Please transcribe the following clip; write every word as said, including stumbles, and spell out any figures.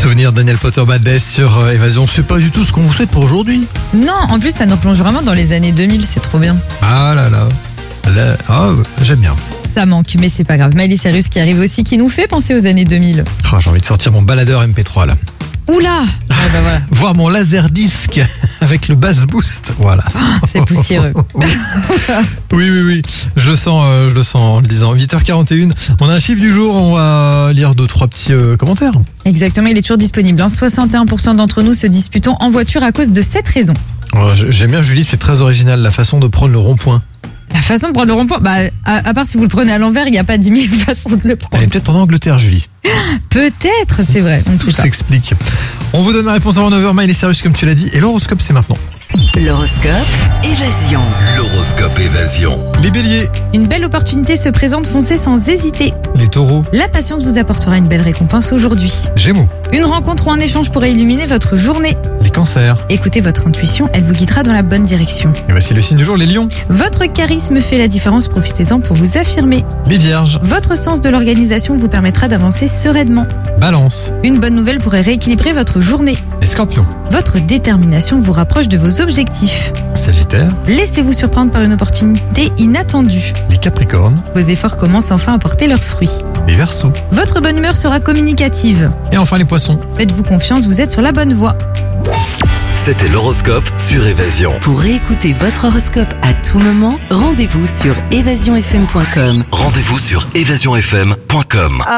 Souvenir Daniel Potter-Valdez sur euh, Évasion. C'est pas du tout ce qu'on vous souhaite pour aujourd'hui. Non, en plus, ça nous replonge vraiment dans les années deux mille, c'est trop bien. Ah là là. là oh, j'aime bien. Ça manque, mais c'est pas grave. Miley Cyrus qui arrive aussi, qui nous fait penser aux années deux mille. Oh, j'ai envie de sortir mon baladeur M P trois là. Oula ah bah voilà. Voir mon laser disque avec le bass boost. Voilà. Oh, c'est poussiéreux. Oui, oui, oui. Je le sens, euh, je le sens en le disant. huit heures quarante et une. On a un chiffre du jour. On va lire deux, trois petits euh, commentaires. Exactement, il est toujours disponible. Hein. soixante et un pour cent d'entre nous se disputent en voiture à cause de cette raison. Oh, j'aime bien, Julie, c'est très original la façon de prendre le rond-point. La façon de prendre le rond-point, bah, à, à part si vous le prenez à l'envers, il n'y a pas dix mille façons de le prendre. Elle est peut-être en Angleterre, Julie. Peut-être, c'est vrai, on ne Tout sait pas. s'explique. On vous donne la réponse avant neuf heures, Miley Cyrus comme tu l'as dit. Et l'horoscope, c'est maintenant. L'horoscope Évasion. L'horoscope Évasion. Les béliers, Une belle opportunité se présente, foncez sans hésiter. les taureaux, La patience vous apportera une belle récompense aujourd'hui. gémeaux, Une rencontre ou un échange pourrait illuminer votre journée. les cancers. Écoutez votre intuition, elle vous guidera dans la bonne direction. Et voici le signe du jour, les lions, Votre charisme fait la différence, profitez-en pour vous affirmer. les vierges, Votre sens de l'organisation vous permettra d'avancer sereinement. balance, Une bonne nouvelle pourrait rééquilibrer votre journée. les scorpions, Votre détermination vous rapproche de vos objectifs. sagittaires, Laissez-vous surprendre par une opportunité inattendue. les capricornes, Vos efforts commencent enfin à porter leurs fruits. les verseaux. Votre bonne humeur sera communicative. Et enfin les poissons. Faites-vous confiance, vous êtes sur la bonne voie. C'était l'horoscope sur Évasion. Pour réécouter votre horoscope à tout moment, rendez-vous sur évasion f m point com. Rendez-vous sur évasion f m point com.